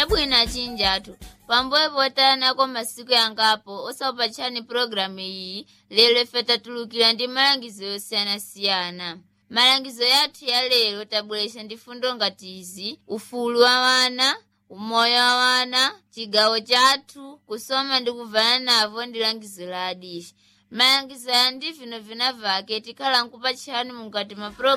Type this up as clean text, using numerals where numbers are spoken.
Chabwina chinjatu. Pambuyo tanako masiku yangapo osawapachani programu iyi lero ife tatulukira ndi malangizo yosiyana-siyana. Malangizo yathu ya lero tabweretsa ndi fundo ngati izi: ufulu wa wana, umoyo wa wana, chigawo chathu, kusoma ndi kuvala navo ndi langizo la adishi. Malangizo ya ndi vino vinavake tikhala nkupachani mukati ma